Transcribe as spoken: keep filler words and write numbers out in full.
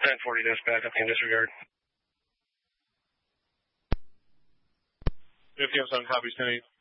ten forty dispatch, nothing disregard. fifty oh seven copies, ten eight.